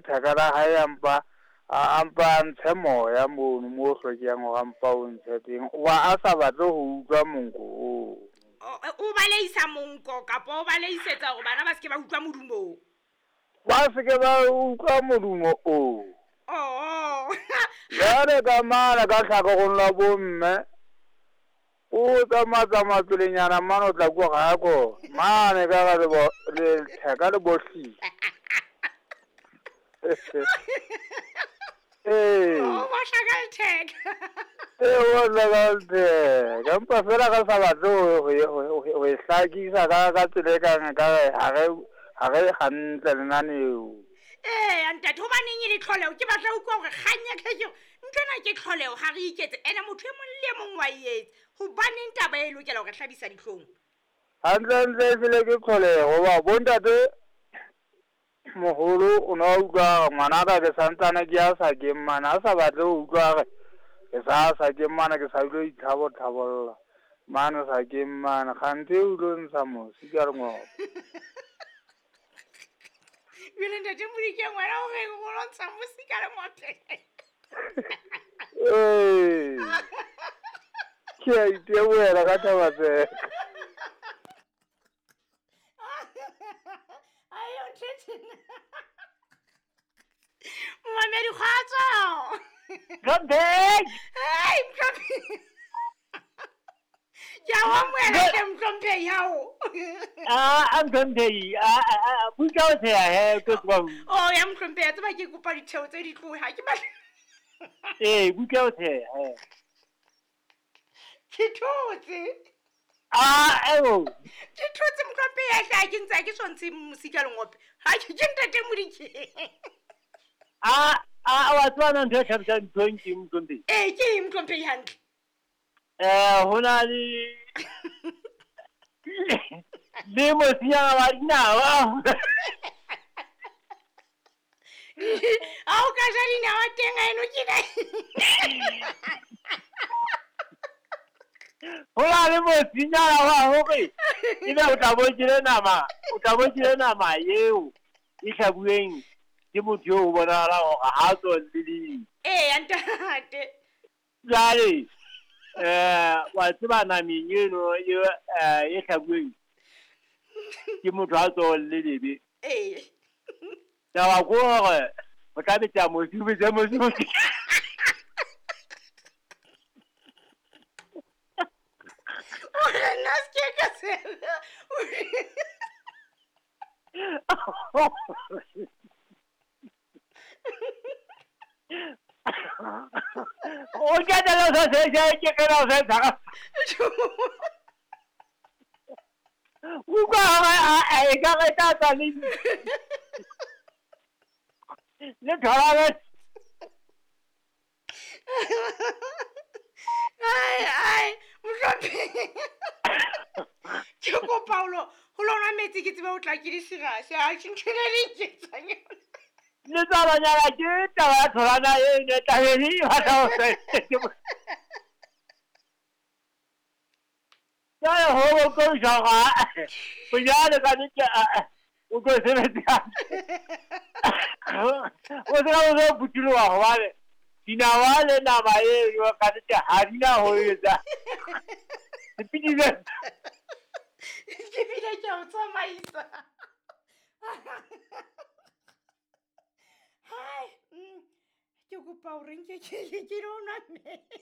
letheka la hae ampa ntshe moya mono mo hlokeng go ampa o ntshe teng wa a sa batle go utlwa monko oo o baleisa monko kapo o baleisetsa gore bana ba se ke ba utlwa modumo ba se ke ba utlwa modumo oo jale ka mala ka tlhakogong la bomme o tsamaya pelenyana mane o tla kua gako mane ka ga letheka le bohlile ba hlaka letheka wa hlaka letheka empa fela ka sa batle go e hlakisa ka tsela e kang ka ga ge gantle lenaneo ntate hobaneng e le tlholego ke batla o kwa gore kganya kgekego ntlena ke tlholego ga re iketse ene motho e mong le mong wa etse gobaneng taba e lokela gore tlhabisa ditlhong gantlentle e fele ke tlholego ba bontate mogolo o ne wa utlwa ngwana ka ke santsane ke a sa ke mmana a sa batle go utlwa ke sa ke mmana ke sa utlwe ditlhabo-tlhabolla mane sa ke mmana gante e utlwe ntsha mosi ka re ngopo bjale ntate modike ngwana o ge go lontsha mosi ka le mote ke a iteboela ka thabatseka ayo nthetena momamedi kgwatso Mhlomphehi Mhlomphehi ke a wa moela Mhlomphehi hao Mhlomphehi buka o tsheya he ke tswa ya Mhlomphehi a tseba ke kopa ditheo tse di tlohe ha ke ba buka o tsheya he ke thotse ke thotse Mhlomphehi a hlaha ke ntse ke sontse mosika lengope ha ke ntate modikeng wa tswana ntho e tlhabisang nthong ke Mhlomphehi ke Mhlomphehi hantle ho na le mosinyana wa dinawa ha o ka ja dinawa teng a eno ke ho na le mosinyana wa hore ebe o tla bojile nama eo e hlabueng ke motho yo o bonala gore ha tswa le ntate jale wa tseba nameng eno e hlabueng ke motho a tswa le lebe taba ko gore o tla betsa mosi nna se ke ka sena o qetela o sa ke kena o sa etsa utlwa e ka re tla tswa le tholane Mhlomphehi ke kopa ho lona metsi ke tsebe o tla ke disirase a ke nthwena le iketsang yona le tsabanyana ke taba ya tholana ene tabedi e batla go jale go bokoisaga bojale ka nete o tlo sebetsa o seka o se puthuloga gobane dinawa le nama eo ka nete ga dina go etsa sepedile ke bile ke a o tsamaisa ke kopa o reng ke lo nwa